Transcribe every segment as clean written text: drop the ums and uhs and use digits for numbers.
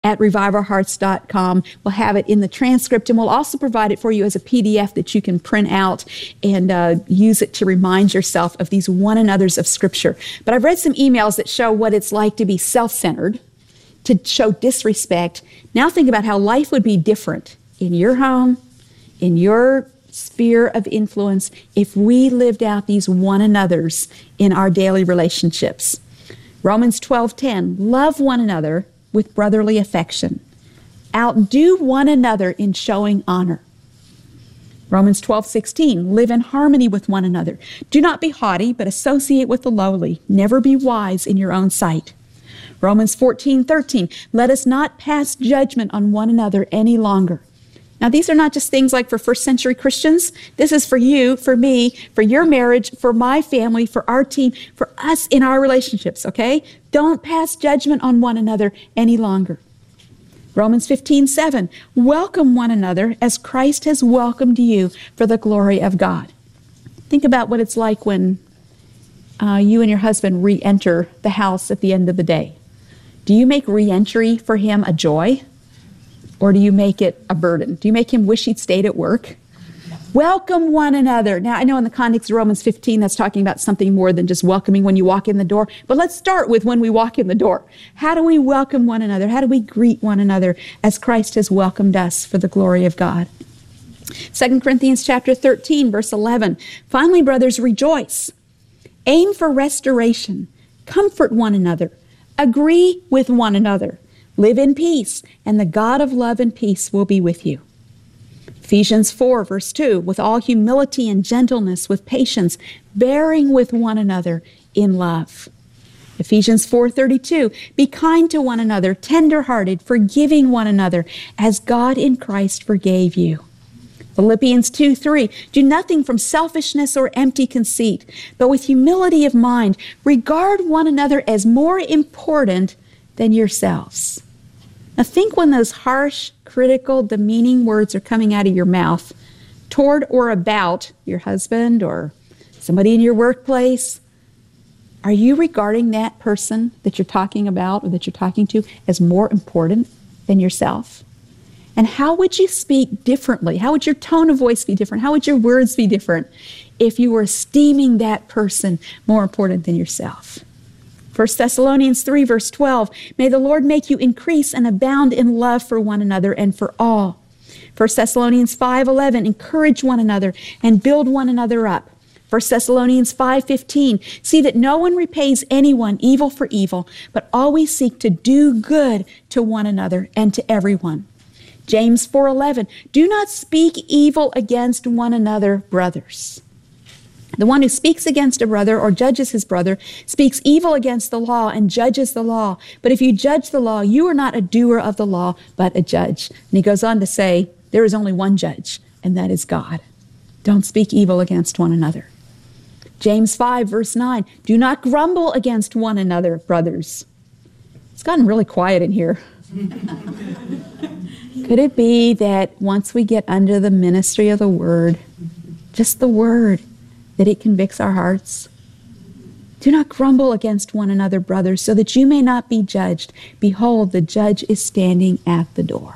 at reviveourhearts.com. We'll have it in the transcript, and we'll also provide it for you as a PDF that you can print out and use it to remind yourself of these one another's of Scripture. But I've read some emails that show what it's like to be self-centered, to show disrespect. Now think about how life would be different in your home, in your sphere of influence, if we lived out these one another's in our daily relationships. Romans 12:10, love one another with brotherly affection. Outdo one another in showing honor. Romans 12:16, live in harmony with one another. Do not be haughty, but associate with the lowly. Never be wise in your own sight. Romans 14:13, let us not pass judgment on one another any longer. Now, these are not just things like for first century Christians. This is for you, for me, for your marriage, for my family, for our team, for us in our relationships, okay? Don't pass judgment on one another any longer. Romans 15:7, welcome one another as Christ has welcomed you for the glory of God. Think about what it's like when you and your husband re-enter the house at the end of the day. Do you make re-entry for him a joy? Or do you make it a burden? Do you make him wish he'd stayed at work? Welcome one another. Now, I know in the context of Romans 15, that's talking about something more than just welcoming when you walk in the door. But let's start with when we walk in the door. How do we welcome one another? How do we greet one another as Christ has welcomed us for the glory of God? 2 Corinthians chapter 13, verse 11. Finally, brothers, rejoice. Aim for restoration. Comfort one another. Agree with one another. Live in peace, and the God of love and peace will be with you. Ephesians 4, verse 2, with all humility and gentleness, with patience, bearing with one another in love. Ephesians 4:32, be kind to one another, tender-hearted, forgiving one another, as God in Christ forgave you. Philippians 2:3, do nothing from selfishness or empty conceit, but with humility of mind, regard one another as more important than yourselves. Now think when those harsh, critical, demeaning words are coming out of your mouth toward or about your husband or somebody in your workplace. Are you regarding that person that you're talking about or that you're talking to as more important than yourself? And how would you speak differently? How would your tone of voice be different? How would your words be different if you were esteeming that person more important than yourself? 1 Thessalonians 3, verse 12, may the Lord make you increase and abound in love for one another and for all. 1 Thessalonians 5:11, encourage one another and build one another up. 1 Thessalonians 5:15, see that no one repays anyone evil for evil, but always seek to do good to one another and to everyone. James 4:11, do not speak evil against one another, brothers. The one who speaks against a brother or judges his brother speaks evil against the law and judges the law. But if you judge the law, you are not a doer of the law, but a judge. And he goes on to say, there is only one judge, and that is God. Don't speak evil against one another. James 5, verse 9, do not grumble against one another, brothers. It's gotten really quiet in here. Could it be that once we get under the ministry of the Word, just the Word, that it convicts our hearts? Do not grumble against one another, brothers, so that you may not be judged. Behold, the judge is standing at the door.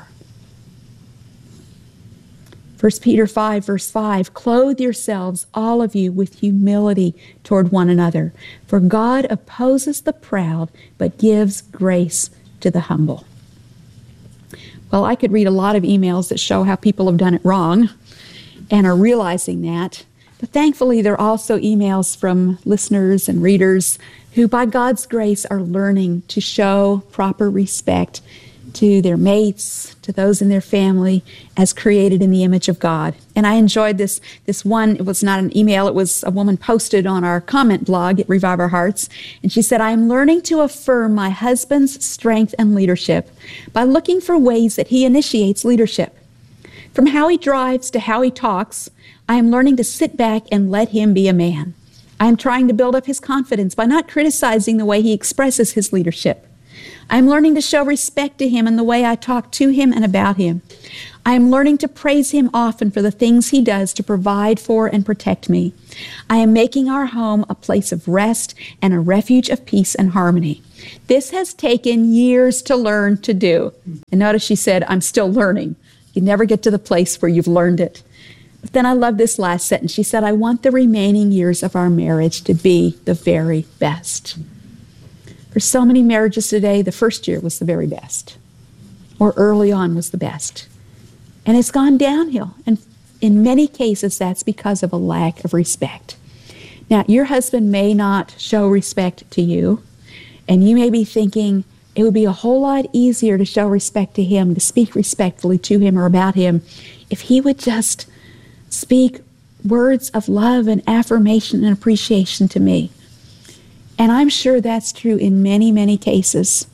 1 Peter 5, verse 5, clothe yourselves, all of you, with humility toward one another. For God opposes the proud, but gives grace to the humble. Well, I could read a lot of emails that show how people have done it wrong and are realizing that. But thankfully, there are also emails from listeners and readers who, by God's grace, are learning to show proper respect to their mates, to those in their family, as created in the image of God. And I enjoyed this one. It was not an email. It was a woman posted on our comment blog at Revive Our Hearts. And she said, I am learning to affirm my husband's strength and leadership by looking for ways that he initiates leadership. From how he drives to how he talks, I am learning to sit back and let him be a man. I am trying to build up his confidence by not criticizing the way he expresses his leadership. I am learning to show respect to him in the way I talk to him and about him. I am learning to praise Him often for the things He does to provide for and protect me. I am making our home a place of rest and a refuge of peace and harmony. This has taken years to learn to do. And notice she said, I'm still learning. You never get to the place where you've learned it. But then I love this last sentence. She said, I want the remaining years of our marriage to be the very best. For so many marriages today, the first year was the very best, or early on was the best. And it's gone downhill. And in many cases, that's because of a lack of respect. Now, your husband may not show respect to you, and you may be thinking it would be a whole lot easier to show respect to him, to speak respectfully to him or about him, if he would just speak words of love and affirmation and appreciation to me. And I'm sure that's true in many, many cases.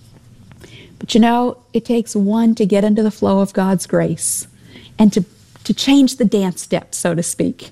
But you know, it takes one to get into the flow of God's grace and to change the dance steps, so to speak,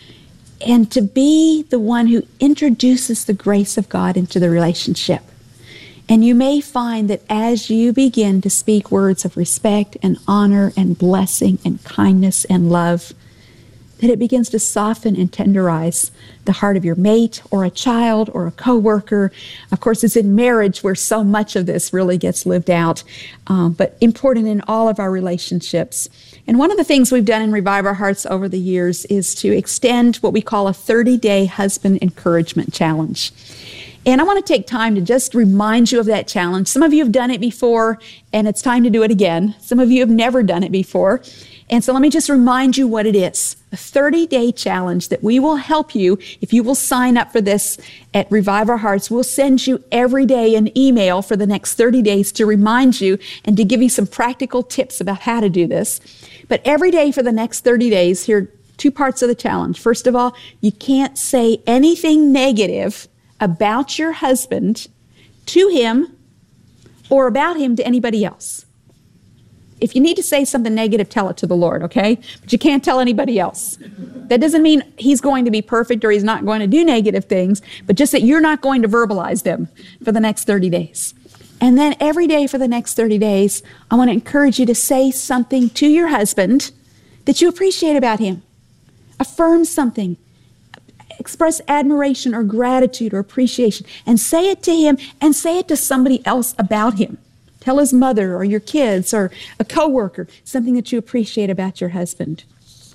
and to be the one who introduces the grace of God into the relationship. And you may find that as you begin to speak words of respect and honor and blessing and kindness and love, that it begins to soften and tenderize the heart of your mate or a child or a coworker. Of course, it's in marriage where so much of this really gets lived out, but important in all of our relationships. And one of the things we've done in Revive Our Hearts over the years is to extend what we call a 30-day husband encouragement challenge. And I want to take time to just remind you of that challenge. Some of you have done it before, and it's time to do it again. Some of you have never done it before. And so let me just remind you what it is. A 30-day challenge that we will help you. If you will sign up for this at Revive Our Hearts, we'll send you every day an email for the next 30 days to remind you and to give you some practical tips about how to do this. But every day for the next 30 days, here are two parts of the challenge. First of all, you can't say anything negative about your husband to him or about him to anybody else. If you need to say something negative, tell it to the Lord, okay? But you can't tell anybody else. That doesn't mean he's going to be perfect or he's not going to do negative things, but just that you're not going to verbalize them for the next 30 days. And then every day for the next 30 days, I want to encourage you to say something to your husband that you appreciate about him. Affirm something. Express admiration or gratitude or appreciation. And say it to him and say it to somebody else about him. Tell his mother or your kids or a coworker something that you appreciate about your husband.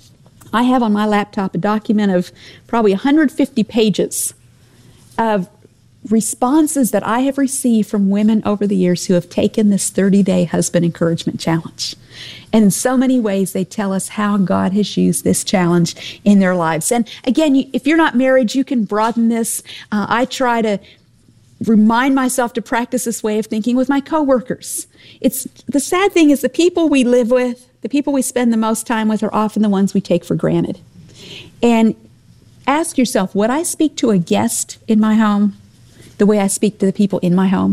I have on my laptop a document of probably 150 pages of responses that I have received from women over the years who have taken this 30-day husband encouragement challenge. And in so many ways, they tell us how God has used this challenge in their lives. And again, if you're not married, you can broaden this. I try to remind myself to practice this way of thinking with my coworkers. It's the sad thing is the people we live with, the people we spend the most time with are often the ones we take for granted. And ask yourself, would I speak to a guest in my home the way I speak to the people in my home?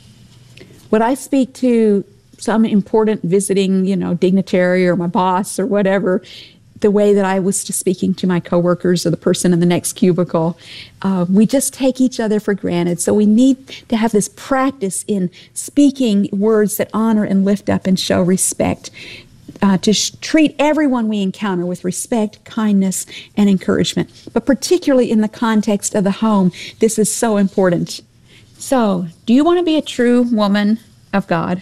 Would I speak to some important visiting, dignitary or my boss or whatever, the way that I was just speaking to my coworkers or the person in the next cubicle? We just take each other for granted. So we need to have this practice in speaking words that honor and lift up and show respect, to treat everyone we encounter with respect, kindness, and encouragement. But particularly in the context of the home, this is so important. So, do you want to be a true woman of God?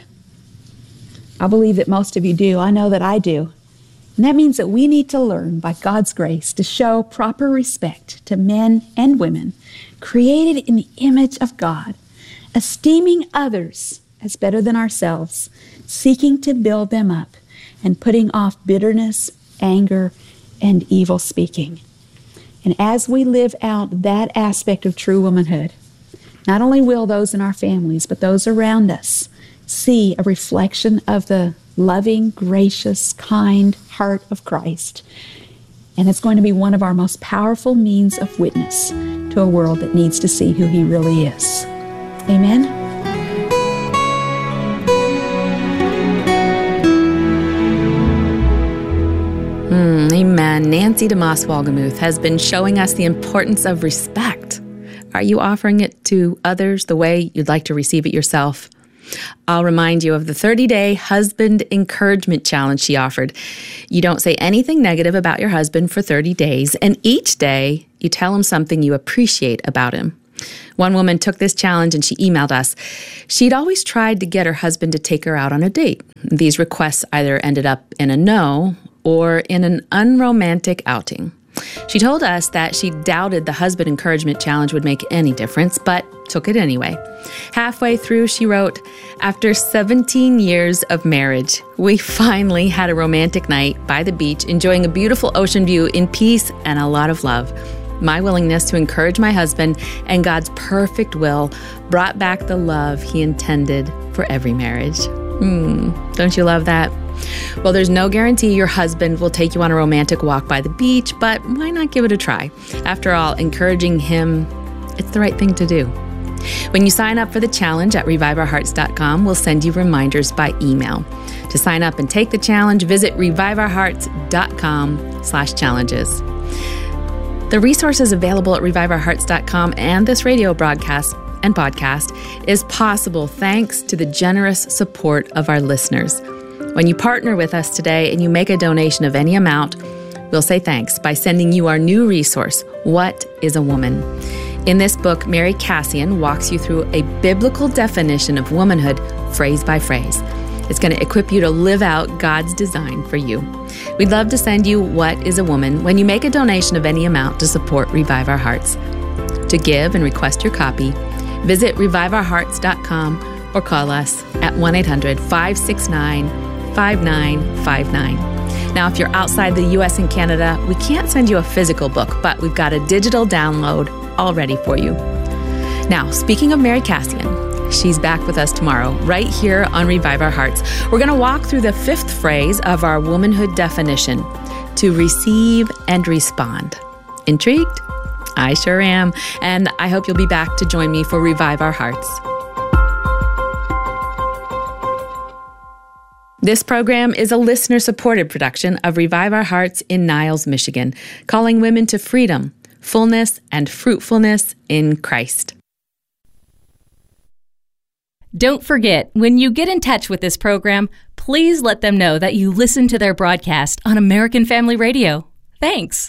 I believe that most of you do. I know that I do. And that means that we need to learn, by God's grace, to show proper respect to men and women created in the image of God, esteeming others as better than ourselves, seeking to build them up, and putting off bitterness, anger, and evil speaking. And as we live out that aspect of true womanhood, not only will those in our families, but those around us see a reflection of the loving, gracious, kind heart of Christ. And it's going to be one of our most powerful means of witness to a world that needs to see who He really is. Amen? Amen. Nancy DeMoss Wolgemuth has been showing us the importance of respect. Are you offering it to others the way you'd like to receive it yourself? I'll remind you of the 30-day husband encouragement challenge she offered. You don't say anything negative about your husband for 30 days, and each day you tell him something you appreciate about him. One woman took this challenge and she emailed us. She'd always tried to get her husband to take her out on a date. These requests either ended up in a no or in an unromantic outing. She told us that she doubted the husband encouragement challenge would make any difference, but took it anyway. Halfway through, she wrote, "After 17 years of marriage, we finally had a romantic night by the beach, enjoying a beautiful ocean view in peace and a lot of love. My willingness to encourage my husband and God's perfect will brought back the love He intended for every marriage." Don't you love that? Well, there's no guarantee your husband will take you on a romantic walk by the beach, but why not give it a try? After all, encouraging him, it's the right thing to do. When you sign up for the challenge at reviveourhearts.com, we'll send you reminders by email. To sign up and take the challenge, visit reviveourhearts.com/challenges. The resources available at reviveourhearts.com and this radio broadcast and podcast is possible thanks to the generous support of our listeners. When you partner with us today and you make a donation of any amount, we'll say thanks by sending you our new resource, What is a Woman? In this book, Mary Cassian walks you through a biblical definition of womanhood, phrase by phrase. It's going to equip you to live out God's design for you. We'd love to send you What is a Woman when you make a donation of any amount to support Revive Our Hearts. To give and request your copy, visit reviveourhearts.com or call us at 1-800-569-5959. Now, if you're outside the U.S. and Canada, we can't send you a physical book, but we've got a digital download all ready for you. Now, speaking of Mary Cassian, she's back with us tomorrow, right here on Revive Our Hearts. We're going to walk through the fifth phrase of our womanhood definition, to receive and respond. Intrigued? I sure am. And I hope you'll be back to join me for Revive Our Hearts. This program is a listener-supported production of Revive Our Hearts in Niles, Michigan, calling women to freedom, fullness, and fruitfulness in Christ. Don't forget, when you get in touch with this program, please let them know that you listen to their broadcast on American Family Radio. Thanks.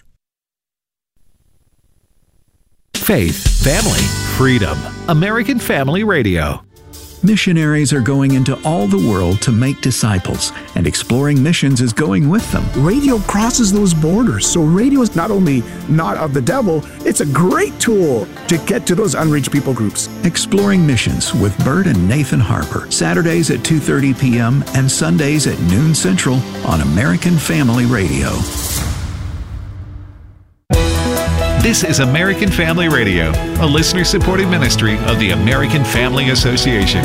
Faith, family, freedom. American Family Radio. Missionaries are going into all the world to make disciples, and Exploring Missions is going with them. Radio crosses those borders, so radio is not only not of the devil, it's a great tool to get to those unreached people groups. Exploring Missions with Bert and Nathan Harper, Saturdays at 2:30 p.m. and Sundays at noon Central on American Family Radio. This is American Family Radio, a listener-supported ministry of the American Family Association.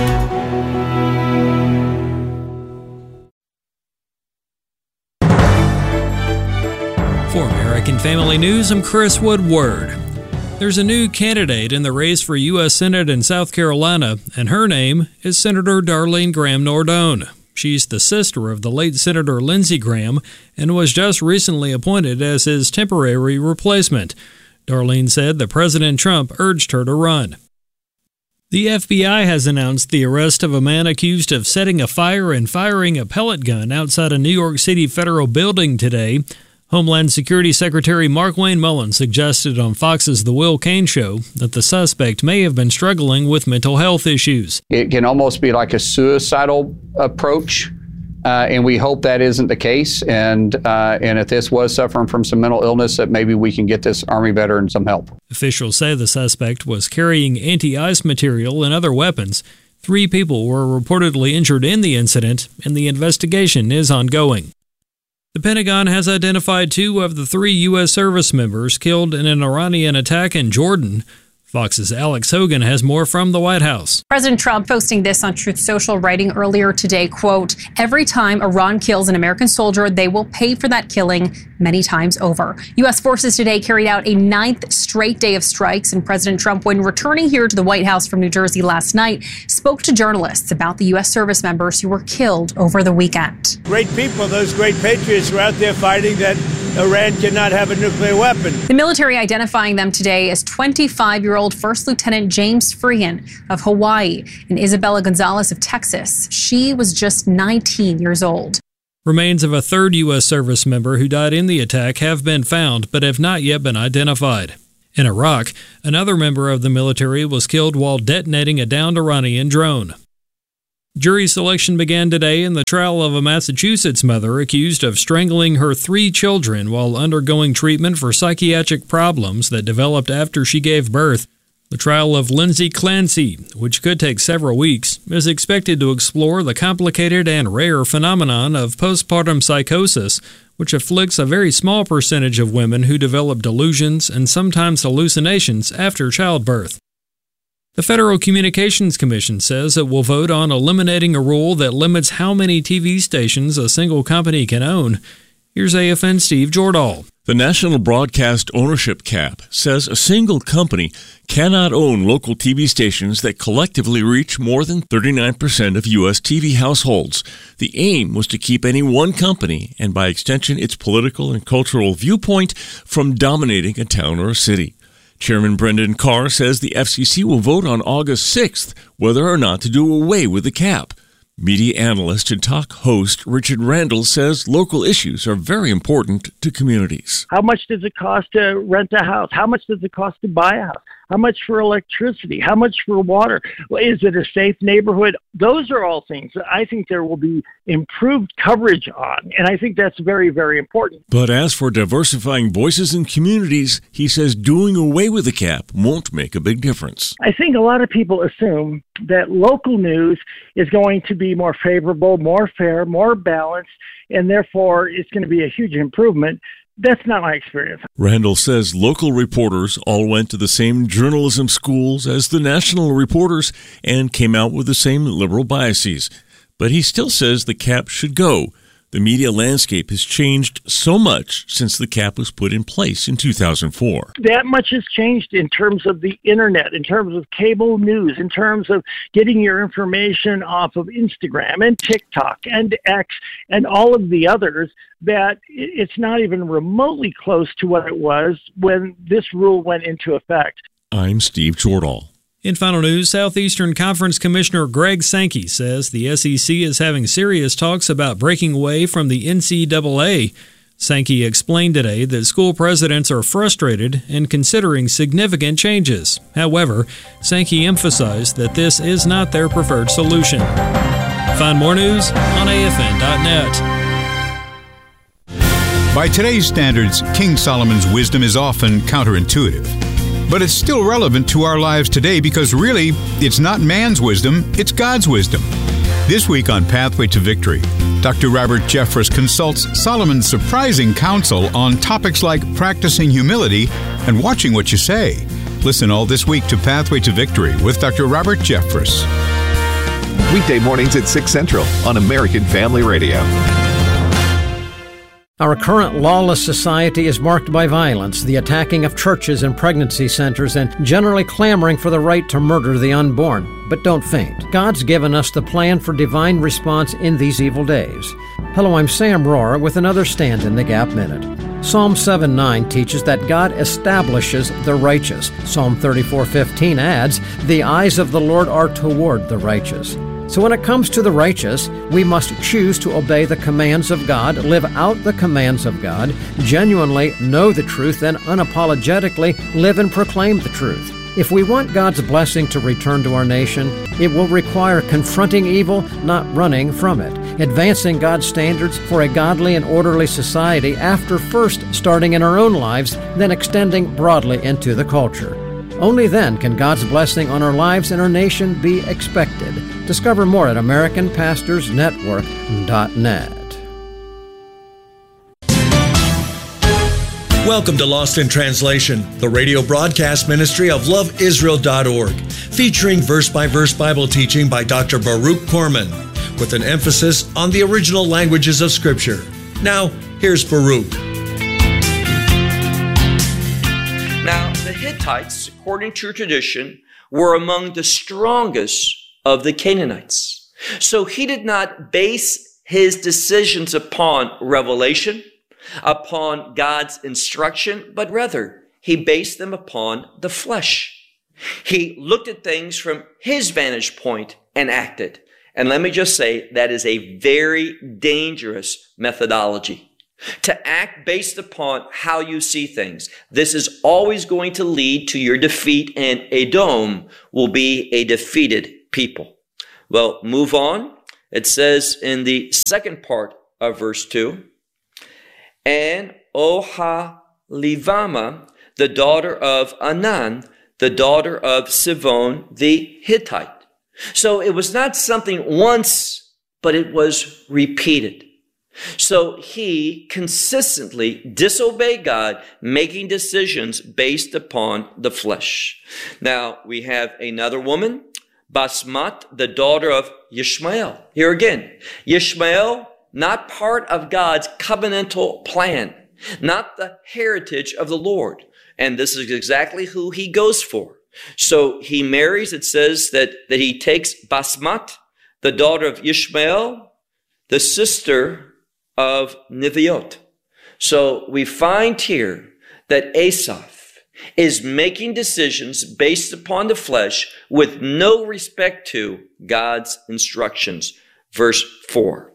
For American Family News, I'm Chris Woodward. There's a new candidate in the race for U.S. Senate in South Carolina, and her name is Senator Darlene Graham Nardone. She's the sister of the late Senator Lindsey Graham and was just recently appointed as his temporary replacement. Darlene said that President Trump urged her to run. The FBI has announced the arrest of a man accused of setting a fire and firing a pellet gun outside a New York City federal building today. Homeland Security Secretary Markwayne Mullin suggested on Fox's The Will Cain Show that the suspect may have been struggling with mental health issues. It can almost be like a suicidal approach, and we hope that isn't the case. And if this was suffering from some mental illness, that maybe we can get this Army veteran some help. Officials say the suspect was carrying anti-ice material and other weapons. 3 people were reportedly injured in the incident, and the investigation is ongoing. The Pentagon has identified 2 of the 3 U.S. service members killed in an Iranian attack in Jordan. Fox's Alex Hogan has more from the White House. President Trump posting this on Truth Social, writing earlier today, quote, "Every time Iran kills an American soldier, they will pay for that killing many times over." U.S. forces today carried out a 9th straight day of strikes, and President Trump, when returning here to the White House from New Jersey last night, spoke to journalists about the U.S. service members who were killed over the weekend. Great people, those great patriots were out there fighting that Iran cannot have a nuclear weapon. The military identifying them today as 25-year-old First Lieutenant James Freehan of Hawaii and Isabella Gonzalez of Texas. She was just 19 years old. Remains of a third U.S. service member who died in the attack have been found but have not yet been identified. In Iraq, another member of the military was killed while detonating a downed Iranian drone. Jury selection began today in the trial of a Massachusetts mother accused of strangling her 3 children while undergoing treatment for psychiatric problems that developed after she gave birth. The trial of Lindsay Clancy, which could take several weeks, is expected to explore the complicated and rare phenomenon of postpartum psychosis, which afflicts a very small percentage of women who develop delusions and sometimes hallucinations after childbirth. The Federal Communications Commission says it will vote on eliminating a rule that limits how many TV stations a single company can own. Here's AFN Steve Jordahl. The National Broadcast Ownership Cap says a single company cannot own local TV stations that collectively reach more than 39% of U.S. TV households. The aim was to keep any one company, and by extension its political and cultural viewpoint, from dominating a town or a city. Chairman Brendan Carr says the FCC will vote on August 6th whether or not to do away with the cap. Media analyst and talk host Richard Randall says local issues are very important to communities. How much does it cost to rent a house? How much does it cost to buy a house? How much for electricity? How much for water? Is it a safe neighborhood? Those are all things that I think there will be improved coverage on, and I think that's very, very important. But as for diversifying voices in communities, he says doing away with the cap won't make a big difference. I think a lot of people assume that local news is going to be more favorable, more fair, more balanced, and therefore it's going to be a huge improvement. That's not my experience. Randall says local reporters all went to the same journalism schools as the national reporters and came out with the same liberal biases. But he still says the cap should go. The media landscape has changed so much since the cap was put in place in 2004. That much has changed in terms of the internet, in terms of cable news, in terms of getting your information off of Instagram and TikTok and X and all of the others, that it's not even remotely close to what it was when this rule went into effect. I'm Steve Jordahl. In final news, Southeastern Conference Commissioner Greg Sankey says the SEC is having serious talks about breaking away from the NCAA. Sankey explained today that school presidents are frustrated and considering significant changes. However, Sankey emphasized that this is not their preferred solution. Find more news on AFN.net. By today's standards, King Solomon's wisdom is often counterintuitive. But it's still relevant to our lives today because really, it's not man's wisdom, it's God's wisdom. This week on Pathway to Victory, Dr. Robert Jeffress consults Solomon's surprising counsel on topics like practicing humility and watching what you say. Listen all this week to Pathway to Victory with Dr. Robert Jeffress. Weekday mornings at 6 Central on American Family Radio. Our current lawless society is marked by violence, the attacking of churches and pregnancy centers, and generally clamoring for the right to murder the unborn. But don't faint. God's given us the plan for divine response in these evil days. Hello, I'm Sam Rohrer with another Stand in the Gap Minute. Psalm 7:9 teaches that God establishes the righteous. Psalm 34:15 adds, "The eyes of the Lord are toward the righteous." So when it comes to the righteous, we must choose to obey the commands of God, live out the commands of God, genuinely know the truth, and unapologetically live and proclaim the truth. If we want God's blessing to return to our nation, it will require confronting evil, not running from it, advancing God's standards for a godly and orderly society after first starting in our own lives, then extending broadly into the culture. Only then can God's blessing on our lives and our nation be expected. Discover more at AmericanPastorsNetwork.net. Welcome to Lost in Translation, the radio broadcast ministry of loveisrael.org, featuring verse-by-verse Bible teaching by Dr. Baruch Korman, with an emphasis on the original languages of Scripture. Now, here's Baruch. Now, the Hittites, according to tradition, were among the strongest of the Canaanites. So he did not base his decisions upon revelation, upon God's instruction, but rather he based them upon the flesh. He looked at things from his vantage point and acted. And let me just say, that is a very dangerous methodology. To act based upon how you see things. This is always going to lead to your defeat, and Edom will be a defeated people. Well, move on. It says in the second part of verse 2, and Oholibamah, the daughter of Anan, the daughter of Sivon the Hittite. So it was not something once, but it was repeated. So he consistently disobeyed God, making decisions based upon the flesh. Now, we have another woman, Basmat, the daughter of Yishmael. Here again, Yishmael, not part of God's covenantal plan, not the heritage of the Lord. And this is exactly who he goes for. So he marries, it says that he takes Basmat, the daughter of Yishmael, the sister of Neviot. So we find here that Asaph is making decisions based upon the flesh with no respect to God's instructions. Verse 4.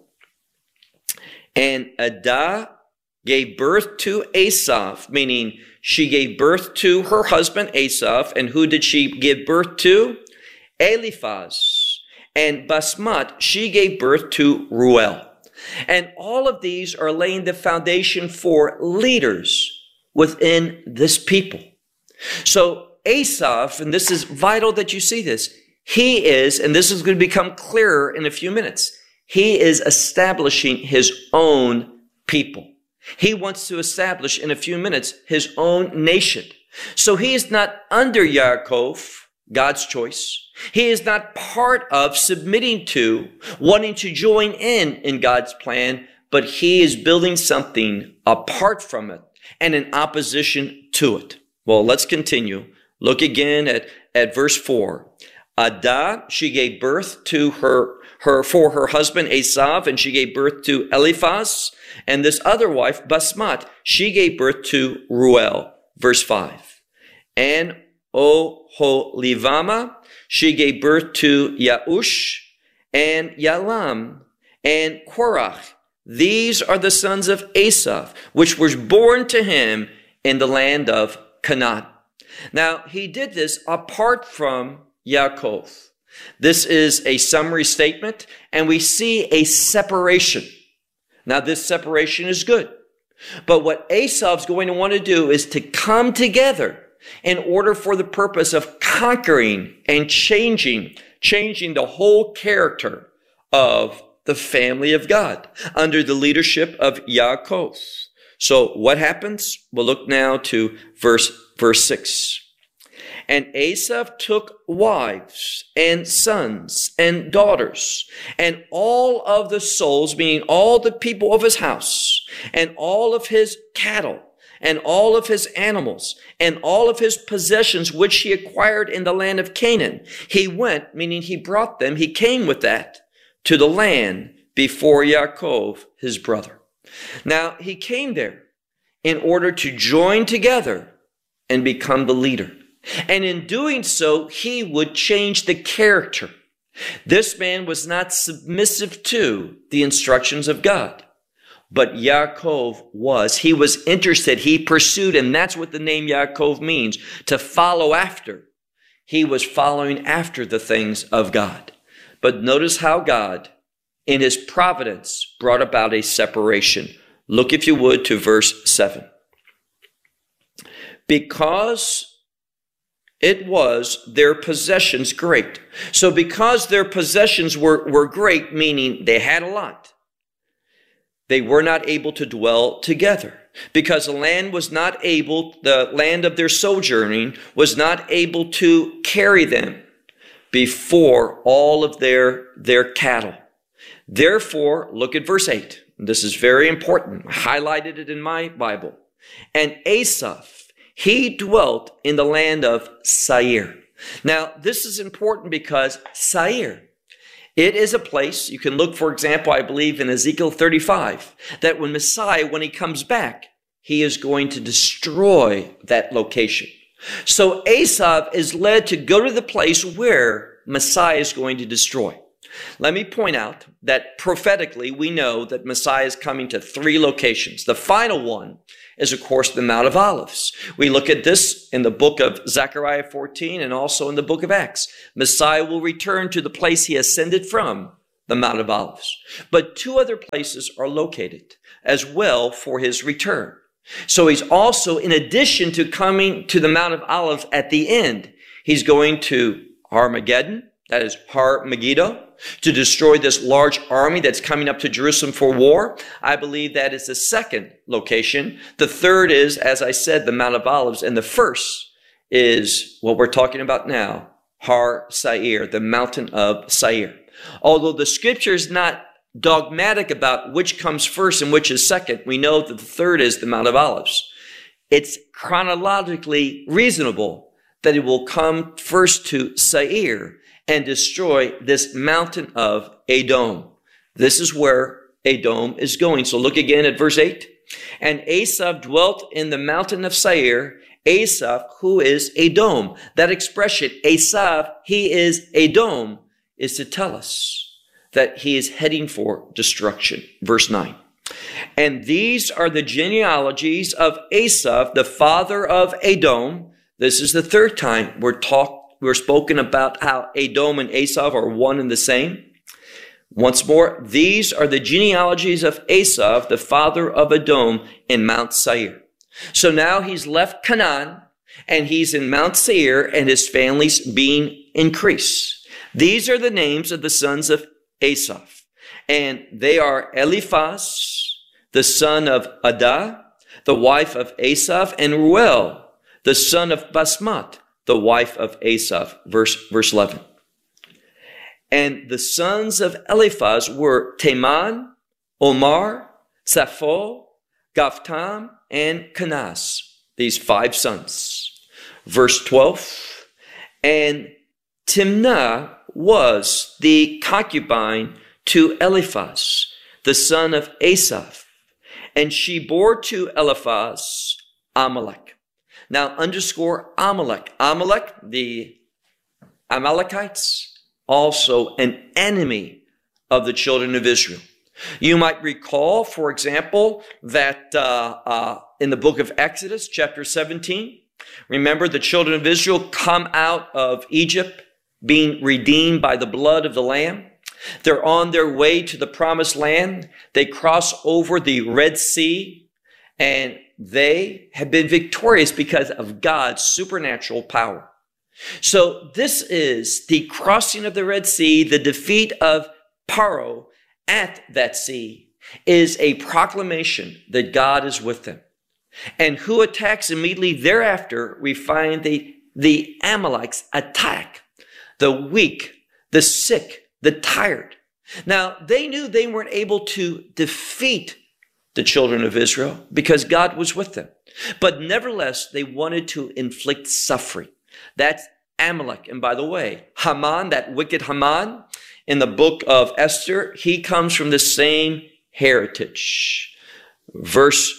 And Adah gave birth to Asaph, meaning she gave birth to her husband Asaph. And who did she give birth to? Eliphaz. And Basmat, she gave birth to Ruel. And all of these are laying the foundation for leaders within this people. So Asaph, and this is vital that you see this, he is, and this is going to become clearer in a few minutes, he is establishing his own people. He wants to establish in a few minutes his own nation. So he is not under Yaakov, God's choice. He is not part of submitting to, wanting to join in God's plan, but he is building something apart from it and in opposition to it. Well, let's continue. Look again at verse 4. Adah, she gave birth to her for her husband Asaph, and she gave birth to Eliphaz. And this other wife, Basmat, she gave birth to Ruel. Verse 5. And Oholibamah, she gave birth to Yaush and Yalam and Korach. These are the sons of Asaph, which were born to him in the land of Canaan. Now, he did this apart from Yaakov. This is a summary statement, and we see a separation. Now, this separation is good. But what Asaph's going to want to do is to come together in order for the purpose of conquering and changing the whole character of the family of God under the leadership of Yaakov. So what happens? We'll look now to verse 6. And Asaph took wives and sons and daughters and all of the souls, meaning all the people of his house and all of his cattle and all of his animals and all of his possessions, which he acquired in the land of Canaan. He went, meaning he brought them, he came with that to the land before Yaakov, his brother. Now, he came there in order to join together and become the leader. And in doing so, he would change the character. This man was not submissive to the instructions of God, but Yaakov was. He was interested. He pursued, and that's what the name Yaakov means, to follow after. He was following after the things of God. But notice how God, in his providence, brought about a separation. Look, if you would, to verse 7. Because it was their possessions great. So because their possessions were great, meaning they had a lot, they were not able to dwell together. Because the land of their sojourning was not able to carry them before all of their cattle. Therefore, look at verse 8. This is very important. I highlighted it in my Bible. And Asaph, he dwelt in the land of Seir. Now, this is important because Seir It is a place, you can look, for example, I believe in Ezekiel 35, that when Messiah, when he comes back, he is going to destroy that location. So Asaph is led to go to the place where Messiah is going to destroy. Let me point out that prophetically, we know that Messiah is coming to 3 locations. The final one is, of course, the Mount of Olives. We look at this in the book of Zechariah 14 and also in the book of Acts. Messiah will return to the place he ascended from, the Mount of Olives. But 2 other places are located as well for his return. So he's also, in addition to coming to the Mount of Olives at the end, he's going to Armageddon, that is Har Megiddo, to destroy this large army that's coming up to Jerusalem for war. I believe that is the second location. The third is, as I said, the Mount of Olives. And the first is what we're talking about now, Har Seir, the mountain of Seir. Although the scripture is not dogmatic about which comes first and which is second, we know that the third is the Mount of Olives. It's chronologically reasonable that it will come first to Seir and destroy this mountain of Edom. This is where Edom is going. So look again at verse 8. And Asaph dwelt in the mountain of Seir. Asaph, who is Edom. That expression, Asaph, he is Edom, is to tell us that he is heading for destruction. Verse 9. And these are the genealogies of Asaph, the father of Edom. This is the third time we're spoken about how Edom and Asaph are one and the same. Once more, these are the genealogies of Asaph, the father of Edom, in Mount Seir. So now he's left Canaan, and he's in Mount Seir, and his family's being increased. These are the names of the sons of Asaph, and they are Eliphaz, the son of Adah, the wife of Asaph, and Ruel, the son of Basmat, the wife of Asaph. Verse 11. And the sons of Eliphaz were Teman, Omar, Sappho, Gaftam, and Kenaz. These 5 sons. Verse 12. And Timnah was the concubine to Eliphaz, the son of Asaph. And she bore to Eliphaz Amalek. Now underscore Amalek. Amalek, the Amalekites, also an enemy of the children of Israel. You might recall, for example, that in the book of Exodus, chapter 17, remember the children of Israel come out of Egypt being redeemed by the blood of the Lamb. They're on their way to the promised land. They cross over the Red Sea, and they have been victorious because of God's supernatural power. So this is the crossing of the Red Sea, the defeat of Paro at that sea is a proclamation that God is with them. And who attacks immediately thereafter? We find the Amalekites attack the weak, the sick, the tired. Now, they knew they weren't able to defeat the children of Israel because God was with them. But nevertheless, they wanted to inflict suffering. That's Amalek. And by the way, Haman, that wicked Haman, in the book of Esther, he comes from the same heritage. Verse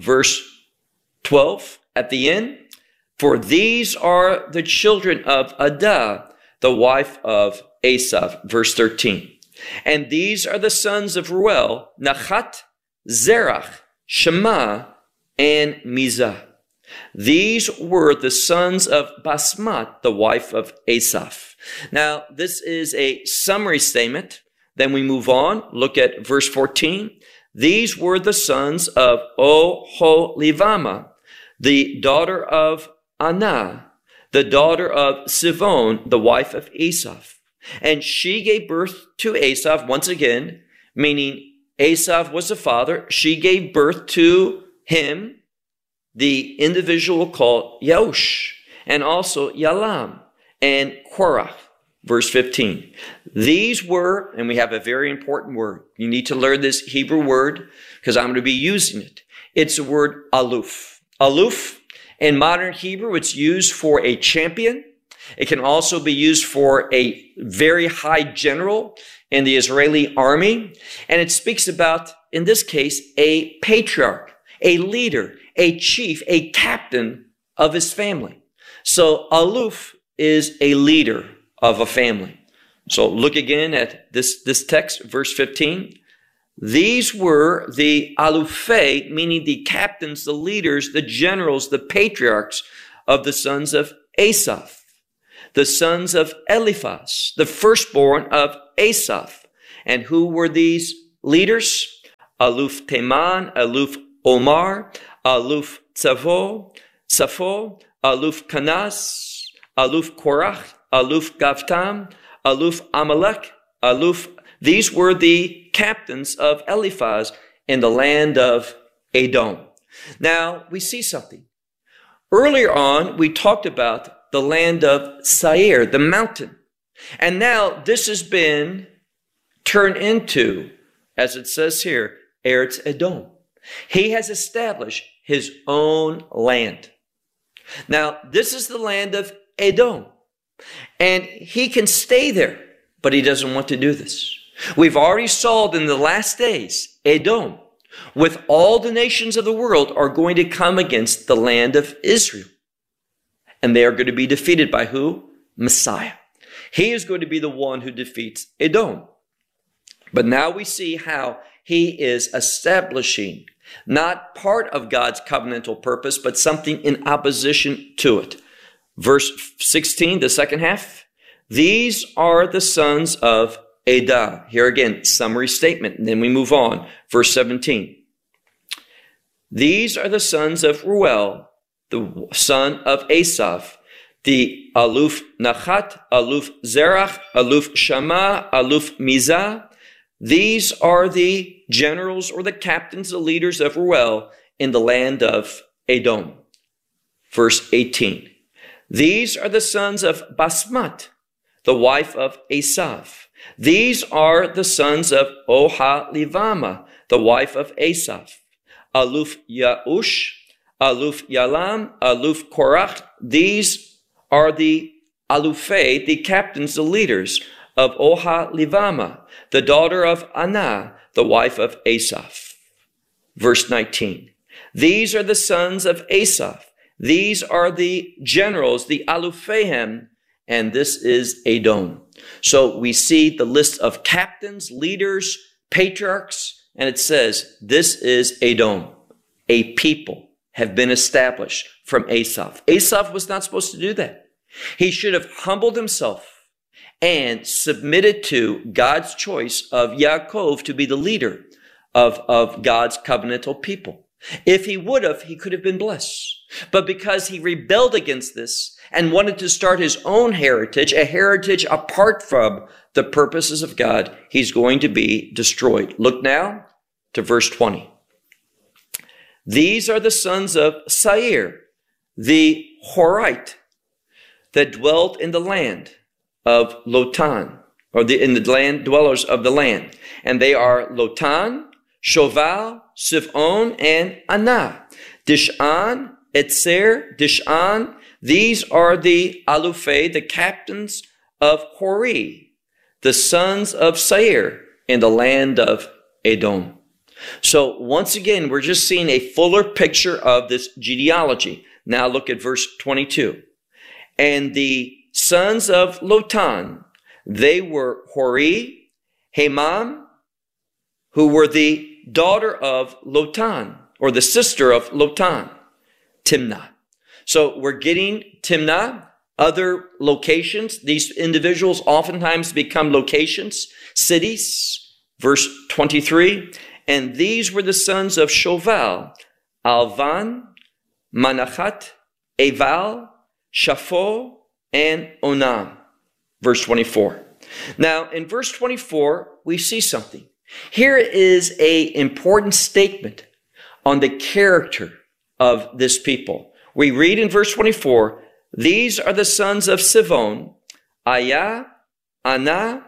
12 at the end. For these are the children of Adah, the wife of Asaph. Verse 13. And these are the sons of Ruel, Nachat, Zerach, Shema, and Mizah. These were the sons of Basmat, the wife of Asaph. Now, this is a summary statement. Then we move on. Look at verse 14. These were the sons of Oholibamah, the daughter of Anah, the daughter of Sivon, the wife of Asaph. And she gave birth to Asaph, once again, meaning Asaph was the father. She gave birth to him, the individual called Yeush, and also Yalam and Korah. Verse 15. These were, and we have a very important word. You need to learn this Hebrew word because I'm going to be using it. It's the word aluf. Aluf, in modern Hebrew, it's used for a champion. It can also be used for a very high general. in the Israeli army. And it speaks about, in this case, a patriarch, a leader, a chief, a captain of his family. So aluf is a leader of a family. So look again at this text, verse 15. These were the alufei, meaning the captains, the leaders, the generals, the patriarchs of the sons of Asaph, the sons of Eliphaz, the firstborn of Asaph. And who were these leaders? Aluf Teman, Aluf Omar, Aluf Safo, Aluf Kanas, Aluf Korach, Aluf Gavtam, Aluf Amalek, Aluf. These were the captains of Eliphaz in the land of Edom. Now, we see something. Earlier on, we talked about the land of Seir, the mountain. And now this has been turned into, as it says here, Eretz Edom. He has established his own land. Now, this is the land of Edom. And he can stay there, but he doesn't want to do this. We've already saw in the last days, Edom, with all the nations of the world, are going to come against the land of Israel. And they are going to be defeated by who? Messiah. He is going to be the one who defeats Edom. But now we see how he is establishing not part of God's covenantal purpose, but something in opposition to it. Verse 16, the second half. These are the sons of Edah. Here again, summary statement. And then we move on. Verse 17. These are the sons of Ruel, the son of Asaph, the Aluf Nachat, Aluf Zerach, Aluf Shammah, Aluf Mizah. These are the generals or the captains, the leaders of Ruel in the land of Edom. Verse 18. These are the sons of Basmat, the wife of Asaph. These are the sons of Oholibamah, the wife of Asaph. Aluf Yaush, Aluf Yalam, Aluf Korach. These are the Alufei, the captains, the leaders of Oholibamah, the daughter of Anah, the wife of Asaph. Verse 19. These are the sons of Asaph. These are the generals, the Alufehem, and this is Edom. So we see the list of captains, leaders, patriarchs, and it says, this is Edom. A people have been established from Asaph. Asaph was not supposed to do that. He should have humbled himself and submitted to God's choice of Yaakov to be the leader of God's covenantal people. If he would have, he could have been blessed. But because he rebelled against this and wanted to start his own heritage, a heritage apart from the purposes of God, he's going to be destroyed. Look now to verse 20. These are the sons of Seir, the Horite, that dwelt in the land of Lotan, or in the land dwellers of the land. And they are Lotan, Shoval, Sivon, and Anah. Dishan, Etzer, Dishan. These are the Alufei, the captains of Hori, the sons of Seir in the land of Edom. So once again, we're just seeing a fuller picture of this genealogy. Now look at verse 22. And the sons of Lotan, they were Hori, Hemam, who were the daughter of Lotan, or the sister of Lotan, Timnah. So we're getting Timnah, other locations. These individuals oftentimes become locations, cities. Verse 23. And these were the sons of Shoval, Alvan, Manachat, Eval, Shapho, and Onam. Verse 24. Now, in verse 24, we see something. Here is an important statement on the character of this people. We read in verse 24, these are the sons of Sivon, Ayah, Anah.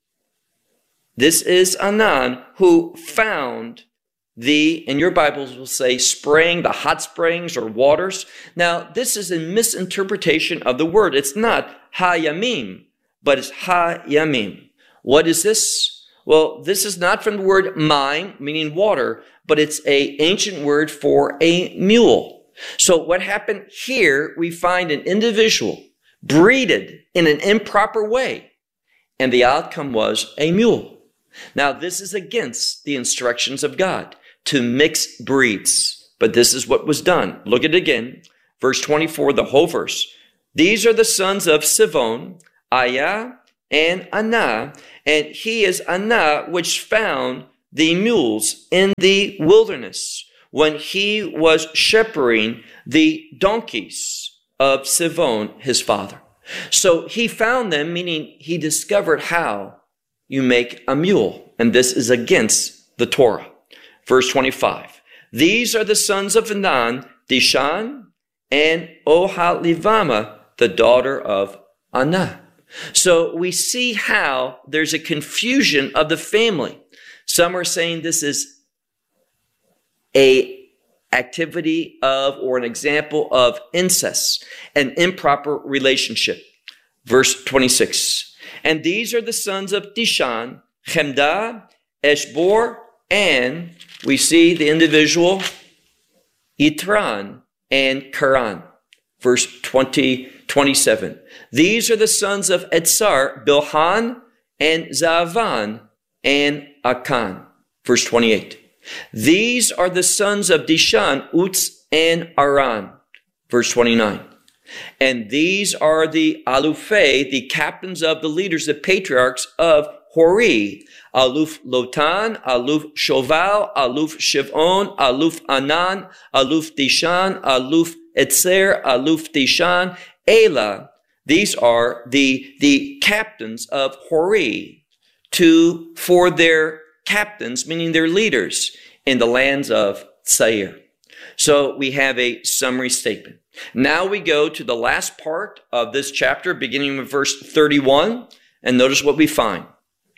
This is Anan, who found in your Bibles will say spraying, the hot springs or waters. Now, this is a misinterpretation of the word. It's not Ha-Yamim, but it's Ha-Yamim. What is this? Well, this is not from the word mime, meaning water, but it's an ancient word for a mule. So what happened here, we find an individual breeded in an improper way, and the outcome was a mule. Now, this is against the instructions of God to mix breeds, but this is what was done. Look at it again. Verse 24, the whole verse. These are the sons of Sivon, Ayah, and Anah, and he is Anah which found the mules in the wilderness when he was shepherding the donkeys of Sivon, his father. So he found them, meaning he discovered how you make a mule, and this is against the Torah. Verse 25, these are the sons of Anan, Dishan, and Oholibamah, the daughter of Anah. So we see how there's a confusion of the family. Some are saying this is a activity of or an example of incest, an improper relationship. Verse 26, and these are the sons of Dishan, Chemdah, Eshbor, and we see the individual Itran and Karan. Verse 27. These are the sons of Etzar, Bilhan, and Zavan, and Akan. Verse 28. These are the sons of Dishan, Uts, and Aran. Verse 29. And these are the Alufei, the captains of the leaders, the patriarchs of Hori, Aluf Lotan, Aluf Shoval, Aluf Shivon, Aluf Anan, Aluf Dishan, Aluf Etzer, Aluf Dishan, Elah. These are the captains of Hori for their captains, meaning their leaders in the lands of Seir. So we have a summary statement. Now we go to the last part of this chapter, beginning with verse 31, and notice what we find.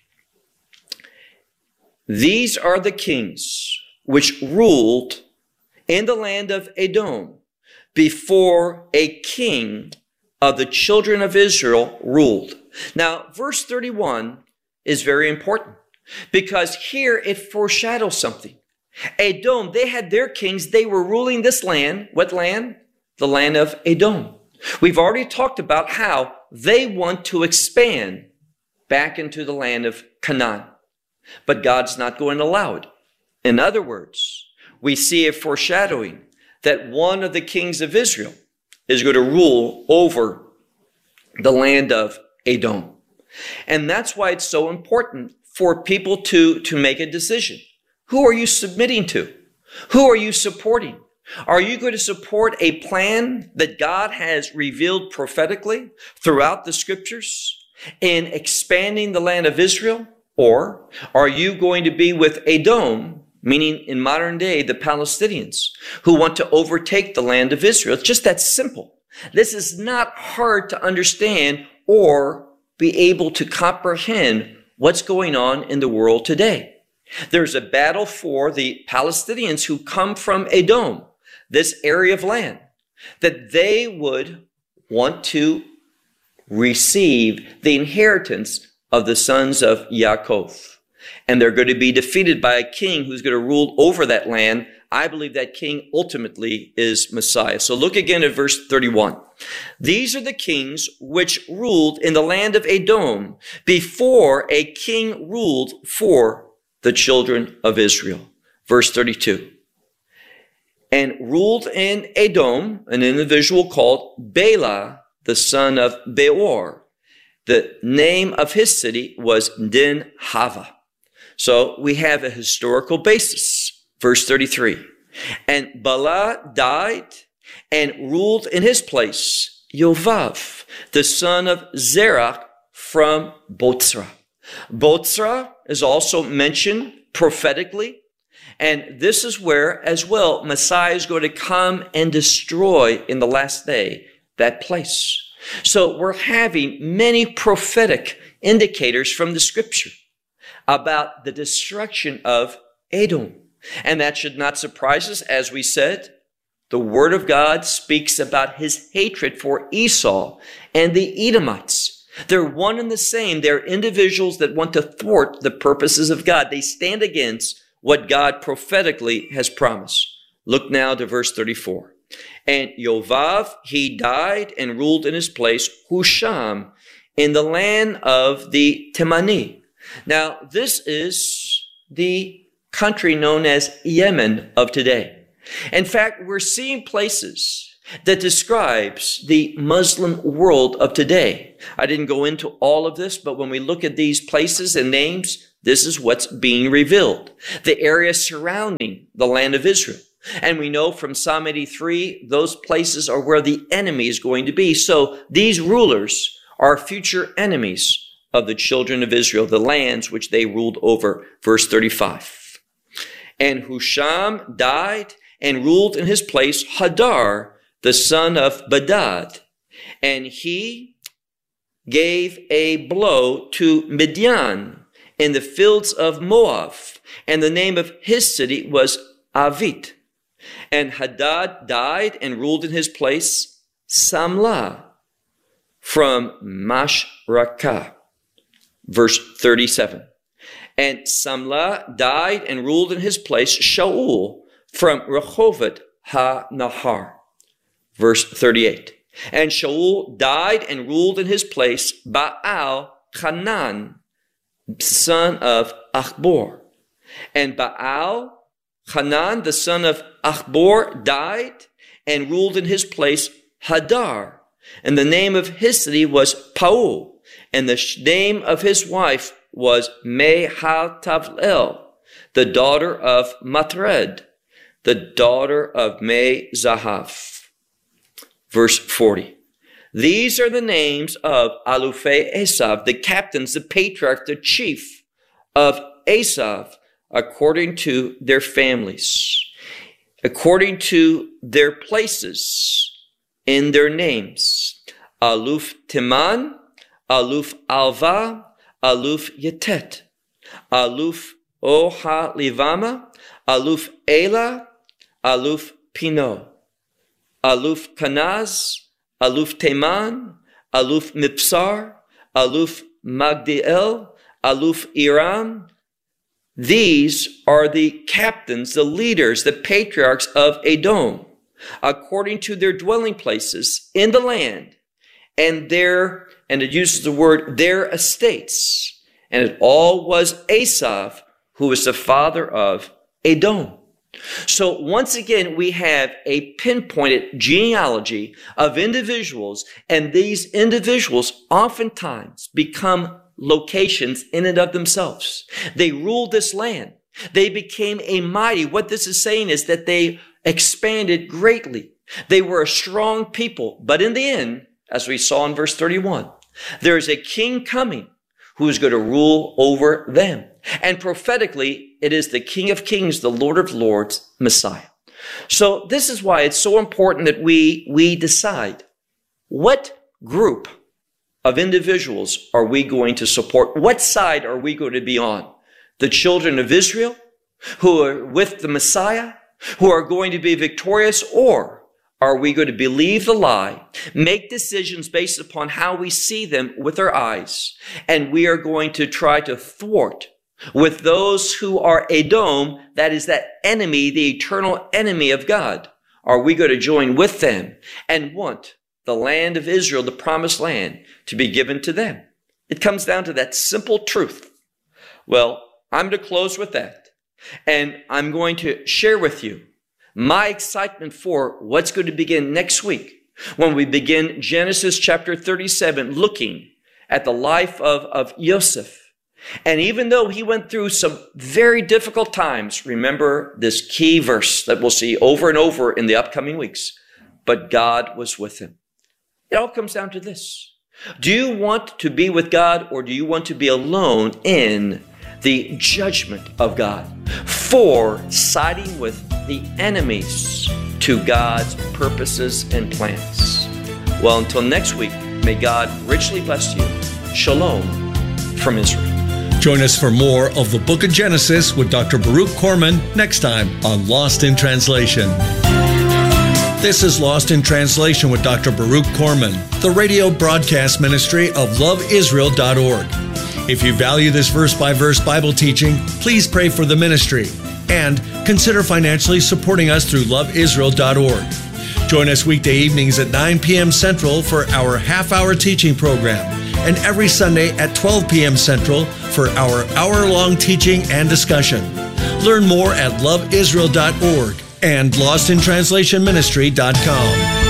These are the kings which ruled in the land of Edom before a king of the children of Israel ruled. Now, verse 31 is very important because here it foreshadows something. Edom, they had their kings. They were ruling this land. What land? The land of Edom. We've already talked about how they want to expand back into the land of Canaan. But God's not going to allow it. In other words, we see a foreshadowing that one of the kings of Israel is going to rule over the land of Edom. And that's why it's so important for people to make a decision. Who are you submitting to? Who are you supporting? Are you going to support a plan that God has revealed prophetically throughout the scriptures in expanding the land of Israel? Or are you going to be with Edom, meaning in modern day, the Palestinians, who want to overtake the land of Israel? It's just that simple. This is not hard to understand or be able to comprehend what's going on in the world today. There's a battle for the Palestinians who come from Edom, this area of land, that they would want to receive the inheritance of the sons of Yaakov. And they're going to be defeated by a king who's going to rule over that land. I believe that king ultimately is Messiah. So look again at verse 31. These are the kings which ruled in the land of Edom before a king ruled for the children of Israel. Verse 32. And ruled in Edom an individual called Bela, the son of Beor. The name of his city was Din-Hava. So we have a historical basis. Verse 33. And Bela died and ruled in his place Yovav, the son of Zerach from Botzra. Botzra is also mentioned prophetically. And this is where, as well, Messiah is going to come and destroy in the last day that place. So we're having many prophetic indicators from the scripture about the destruction of Edom. And that should not surprise us. As we said, the word of God speaks about his hatred for Esau and the Edomites. They're one and the same. They're individuals that want to thwart the purposes of God. They stand against what God prophetically has promised. Look now to verse 34. And Yovav, he died and ruled in his place Husham in the land of the Temani. Now, this is the country known as Yemen of today. In fact, we're seeing places that describes the Muslim world of today. I didn't go into all of this, but when we look at these places and names, this is what's being revealed. The area surrounding the land of Israel. And we know from Psalm 83, those places are where the enemy is going to be. So these rulers are future enemies of the children of Israel, the lands which they ruled over. Verse 35. And Husham died and ruled in his place Hadar, the son of Badad. And he gave a blow to Midian in the fields of Moab. And the name of his city was Avit. And Hadad died and ruled in his place Samlah from Mashrakah. Verse 37. And Samlah died and ruled in his place Shaul from Rehoboth ha-Nahar. Verse 38. And Shaul died and ruled in his place Baal Hanan, son of Achbor. And Baal Hanan, the son of Achbor, died and ruled in his place Hadar. And the name of his city was Paul. And the name of his wife was Mehatavlel, the daughter of Matred, the daughter of Me-Zahav. Verse 40. These are the names of Alufei Esav, the captains, the patriarch, the chief of Esav, according to their families, according to their places in their names. Aluf Teman, Aluf Alva, Aluf Yetet, Aluf Oha Livama, Aluf Ela, Aluf Pino, Aluf Kanaz, Aluf Teman, Aluf Mipsar, Aluf Magdiel, Aluf Iram. These are the captains, the leaders, the patriarchs of Edom, according to their dwelling places in the land, and it uses the word, their estates. And it all was Esav, who was the father of Edom. So once again, we have a pinpointed genealogy of individuals, and these individuals oftentimes become locations in and of themselves. They ruled this land. They became a mighty. What this is saying is that they expanded greatly. They were a strong people. But in the end, as we saw in verse 31, there is a king coming who is going to rule over them. And prophetically, it is the King of Kings, the Lord of Lords, Messiah. So this is why it's so important that we decide what group of individuals are we going to support? What side are we going to be on? The children of Israel who are with the Messiah, who are going to be victorious, or are we going to believe the lie, make decisions based upon how we see them with our eyes, and we are going to try to thwart with those who are Edom, that is that enemy, the eternal enemy of God? Are we going to join with them and want the land of Israel, the promised land, to be given to them? It comes down to that simple truth. Well, I'm going to close with that, and I'm going to share with you my excitement for what's going to begin next week when we begin Genesis chapter 37, looking at the life of Joseph. And even though he went through some very difficult times, remember this key verse that we'll see over and over in the upcoming weeks. But God was with him. It all comes down to this. Do you want to be with God, or do you want to be alone in the judgment of God for siding with the enemies to God's purposes and plans? Well, until next week, may God richly bless you. Shalom from Israel. Join us for more of the Book of Genesis with Dr. Baruch Korman next time on Lost in Translation. This is Lost in Translation with Dr. Baruch Korman, the radio broadcast ministry of loveisrael.org. If you value this verse-by-verse Bible teaching, please pray for the ministry and consider financially supporting us through loveisrael.org. Join us weekday evenings at 9 p.m. Central for our half-hour teaching program, and every Sunday at 12 p.m. Central for our hour-long teaching and discussion. Learn more at loveisrael.org and lostintranslationministry.com.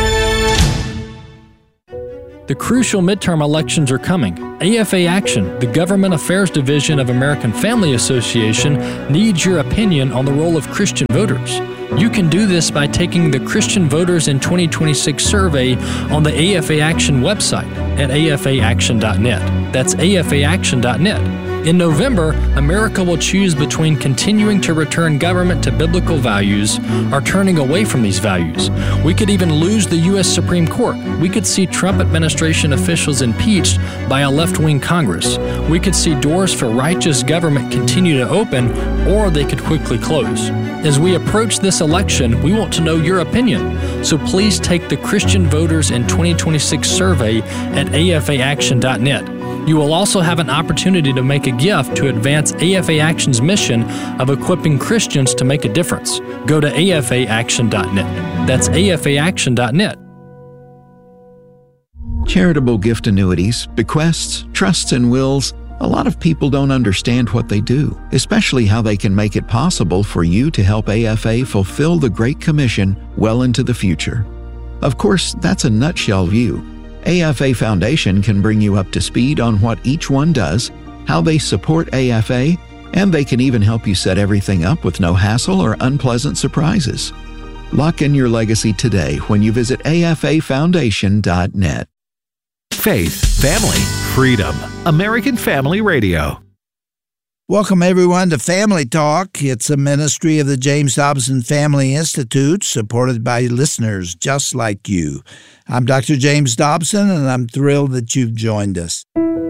The crucial midterm elections are coming. AFA Action, the Government Affairs Division of American Family Association, needs your opinion on the role of Christian voters. You can do this by taking the Christian Voters in 2026 survey on the AFA Action website at afaaction.net. That's afaaction.net. In November, America will choose between continuing to return government to biblical values or turning away from these values. We could even lose the U.S. Supreme Court. We could see Trump administration officials impeached by a left-wing Congress. We could see doors for righteous government continue to open, or they could quickly close. As we approach this election, we want to know your opinion. So please take the Christian Voters in 2026 survey at afaaction.net. You will also have an opportunity to make a gift to advance AFA Action's mission of equipping Christians to make a difference. Go to afaaction.net. That's afaaction.net. Charitable gift annuities, bequests, trusts, and wills. A lot of people don't understand what they do, especially how they can make it possible for you to help AFA fulfill the Great Commission well into the future. Of course, that's a nutshell view. AFA Foundation can bring you up to speed on what each one does, how they support AFA, and they can even help you set everything up with no hassle or unpleasant surprises. Lock in your legacy today when you visit afafoundation.net. Faith, family, freedom. American Family Radio. Welcome, everyone, to Family Talk. It's a ministry of the James Dobson Family Institute, supported by listeners just like you. I'm Dr. James Dobson, and I'm thrilled that you've joined us.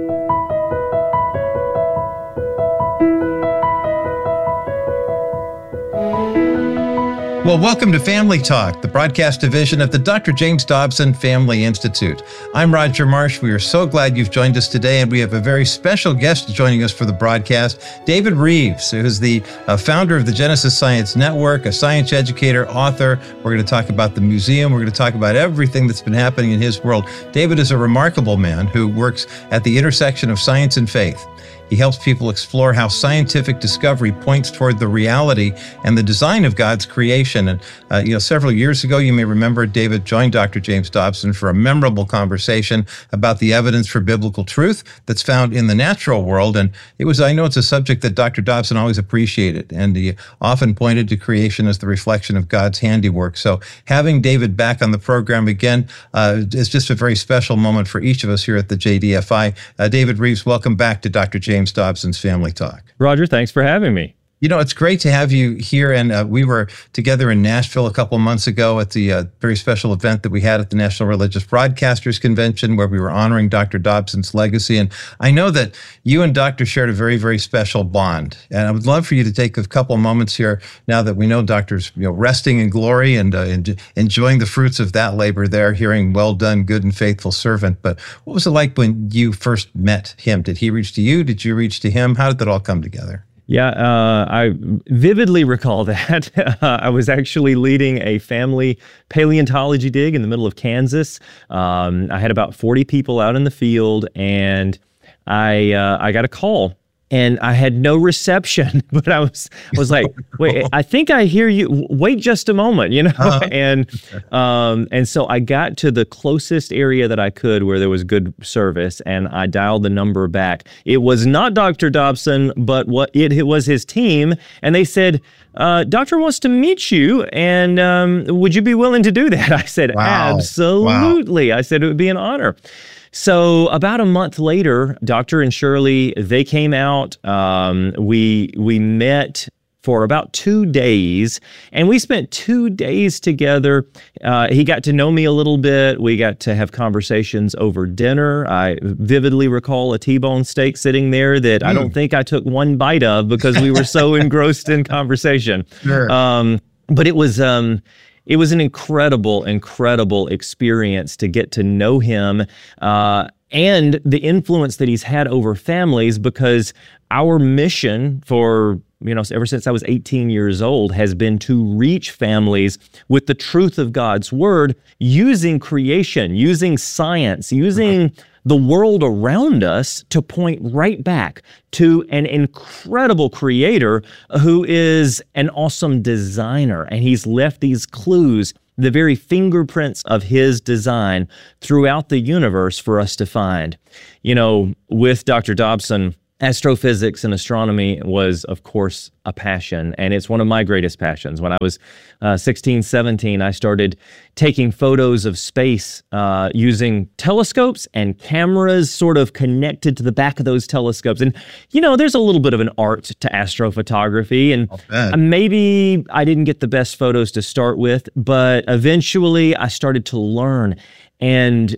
Well, welcome to Family Talk, the broadcast division of the Dr. James Dobson Family Institute. I'm Roger Marsh. We are so glad you've joined us today, and we have a very special guest joining us for the broadcast, David Reeves, who is the founder of the Genesis Science Network, a science educator, author. We're going to talk about the museum. We're going to talk about everything that's been happening in his world. David is a remarkable man who works at the intersection of science and faith. He helps people explore how scientific discovery points toward the reality and the design of God's creation. And, several years ago, you may remember David joined Dr. James Dobson for a memorable conversation about the evidence for biblical truth that's found in the natural world. And I know it's a subject that Dr. Dobson always appreciated, and he often pointed to creation as the reflection of God's handiwork. So having David back on the program again is just a very special moment for each of us here at the JDFI. David Reeves, welcome back to Dr. James Dobson's Family Talk. Roger, thanks for having me. You know, it's great to have you here, and we were together in Nashville a couple months ago at the very special event that we had at the National Religious Broadcasters Convention, where we were honoring Dr. Dobson's legacy. And I know that you and Doctor shared a very, very special bond. And I would love for you to take a couple moments here, now that we know Doctor's resting in glory and enjoying the fruits of that labor there, hearing, "Well done, good and faithful servant." But what was it like when you first met him? Did he reach to you? Did you reach to him? How did that all come together? Yeah, I vividly recall that. I was actually leading a family paleontology dig in the middle of Kansas. I had about 40 people out in the field, and I got a call. And I had no reception, but I was like, wait, I think I hear you. Wait just a moment, And so I got to the closest area that I could where there was good service, and I dialed the number back. It was not Dr. Dobson, but it was his team, and they said, "Doctor wants to meet you, and would you be willing to do that?" I said, "Wow. Absolutely." Wow. I said it would be an honor. So about a month later, Doctor and Shirley, they came out. We met for about 2 days, and we spent 2 days together. He got to know me a little bit. We got to have conversations over dinner. I vividly recall a T-bone steak sitting there that I don't think I took one bite of because we were so engrossed in conversation. Sure. But it was It was an incredible experience to get to know him and the influence that he's had over families, because our mission for, ever since I was 18 years old has been to reach families with the truth of God's word using creation, using science, using the world around us to point right back to an incredible creator who is an awesome designer. And he's left these clues, the very fingerprints of his design throughout the universe for us to find. With Dr. Dobson, astrophysics and astronomy was, of course, a passion, and it's one of my greatest passions. When I was 16, 17, I started taking photos of space using telescopes and cameras sort of connected to the back of those telescopes. And, there's a little bit of an art to astrophotography, and maybe I didn't get the best photos to start with, but eventually I started to learn. And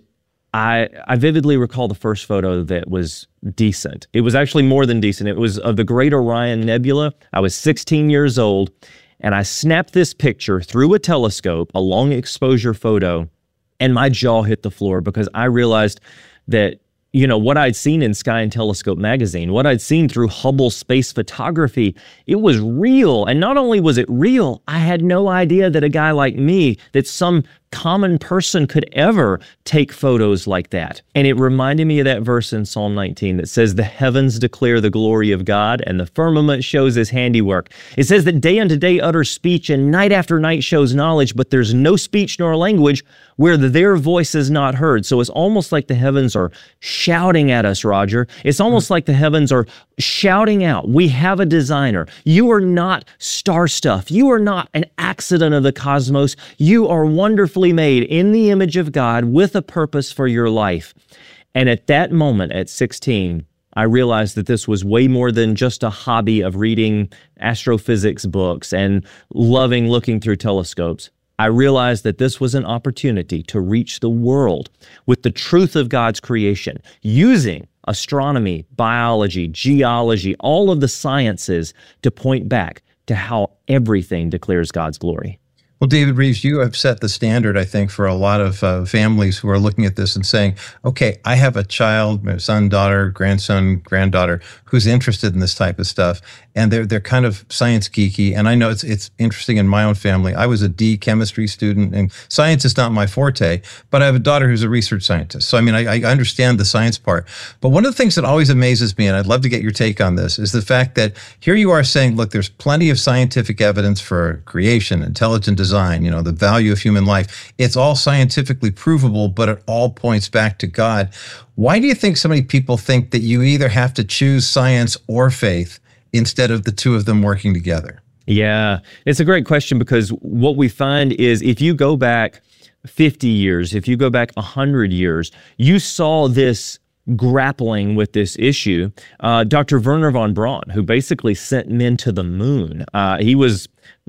I vividly recall the first photo that was decent. It was actually more than decent. It was of the Great Orion Nebula. I was 16 years old, and I snapped this picture through a telescope, a long exposure photo, and my jaw hit the floor because I realized that, what I'd seen in Sky and Telescope magazine, what I'd seen through Hubble space photography, it was real. And not only was it real, I had no idea that a guy like me, that some common person could ever take photos like that. And it reminded me of that verse in Psalm 19 that says, "The heavens declare the glory of God, and the firmament shows his handiwork." It says that day unto day utters speech, and night after night shows knowledge, but there's no speech nor language where their voice is not heard. So it's almost like the heavens are shouting at us, Roger. It's almost like the heavens are shouting out, we have a designer. You are not star stuff. You are not an accident of the cosmos. You are wonderfully made in the image of God with a purpose for your life. And at that moment, at 16, I realized that this was way more than just a hobby of reading astrophysics books and loving looking through telescopes. I realized that this was an opportunity to reach the world with the truth of God's creation, using astronomy, biology, geology, all of the sciences to point back to how everything declares God's glory. Well, David Reeves, you have set the standard, I think, for a lot of families who are looking at this and saying, okay, I have a child, my son, daughter, grandson, granddaughter, who's interested in this type of stuff. And they're kind of science geeky. And I know it's interesting in my own family. I was a D chemistry student, and science is not my forte, but I have a daughter who's a research scientist. So, I understand the science part. But one of the things that always amazes me, and I'd love to get your take on this, is the fact that here you are saying, look, there's plenty of scientific evidence for creation, intelligent design, the value of human life. It's all scientifically provable, but it all points back to God. Why do you think so many people think that you either have to choose science or faith instead of the two of them working together? Yeah, it's a great question, because what we find is if you go back 50 years, if you go back 100 years, you saw this grappling with this issue. Dr. Wernher von Braun, who basically sent men to the moon, he was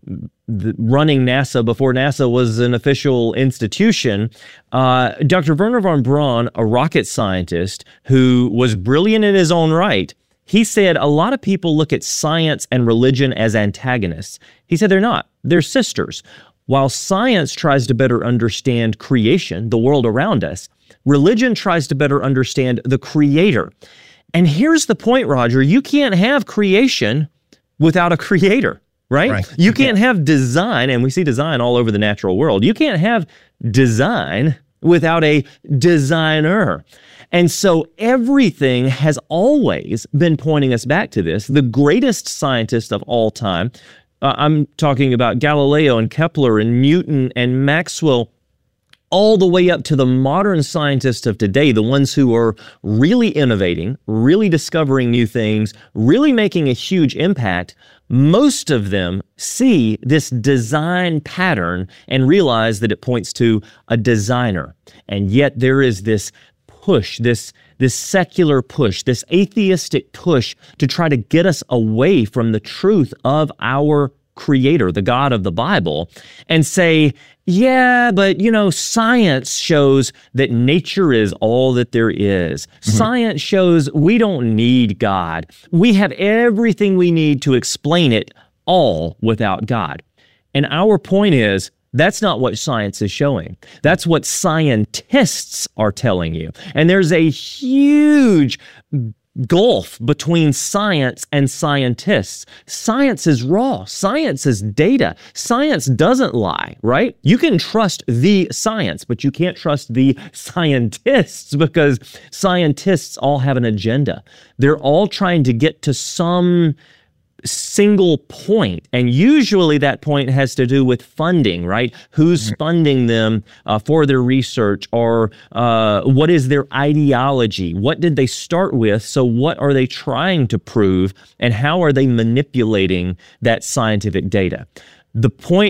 running NASA before NASA was an official institution. Dr. Wernher von Braun, a rocket scientist who was brilliant in his own right, he said a lot of people look at science and religion as antagonists. He said they're not. They're sisters. While science tries to better understand creation, the world around us, religion tries to better understand the Creator. And here's the point, Roger. You can't have creation without a creator, right? You can't have design, and we see design all over the natural world. You can't have design without a designer. And so everything has always been pointing us back to this. The greatest scientist of all time, I'm talking about Galileo and Kepler and Newton and Maxwell, all the way up to the modern scientists of today, the ones who are really innovating, really discovering new things, really making a huge impact. Most of them see this design pattern and realize that it points to a designer. And yet there is this push, this secular push, this atheistic push to try to get us away from the truth of our Creator, the God of the Bible, and say, yeah, but science shows that nature is all that there is. Science shows we don't need God. We have everything we need to explain it all without God. And our point is, That's not what science is showing. That's what scientists are telling you. And there's a huge gulf between science and scientists. Science is raw. Science is data. Science doesn't lie, right? You can trust the science, but you can't trust the scientists because scientists all have an agenda. They're all trying to get to some single point, and usually that point has to do with funding, right? Who's funding them for their research, or what is their ideology? What did they start with? So what are they trying to prove, and how are they manipulating that scientific data? The point